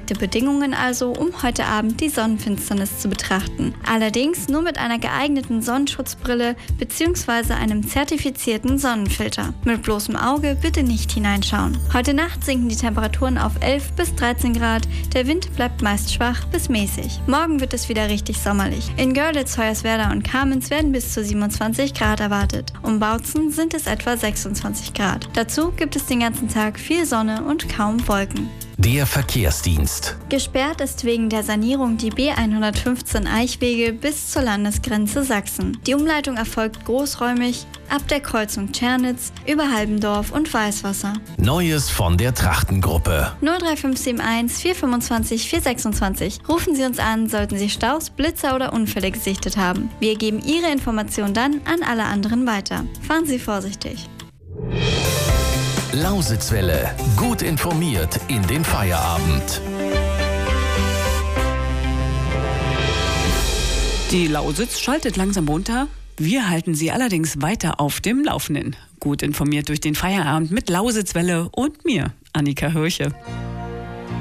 perfekte Bedingungen also, um heute Abend die Sonnenfinsternis zu betrachten. Allerdings nur mit einer geeigneten Sonnenschutzbrille bzw. einem zertifizierten Sonnenfilter. Mit bloßem Auge bitte nicht hineinschauen. Heute Nacht sinken die Temperaturen auf 11 bis 13 Grad, der Wind bleibt meist schwach bis mäßig. Morgen wird es wieder richtig sommerlich. In Görlitz, Hoyerswerda und Kamenz werden bis zu 27 Grad erwartet. Um Bautzen sind es etwa 26 Grad. Dazu gibt es den ganzen Tag viel Sonne und kaum Wolken. Der Verkehrsdienst. Gesperrt ist wegen der Sanierung die B115 Eichwege bis zur Landesgrenze Sachsen. Die Umleitung erfolgt großräumig ab der Kreuzung Tschernitz über Halbendorf und Weißwasser. Neues von der Trachtengruppe. 03571 425 426. Rufen Sie uns an, sollten Sie Staus, Blitzer oder Unfälle gesichtet haben. Wir geben Ihre Information dann an alle anderen weiter. Fahren Sie vorsichtig. Lausitzwelle. Gut informiert in den Feierabend. Die Lausitz schaltet langsam runter. Wir halten Sie allerdings weiter auf dem Laufenden. Gut informiert durch den Feierabend mit Lausitzwelle und mir, Annika Hirche.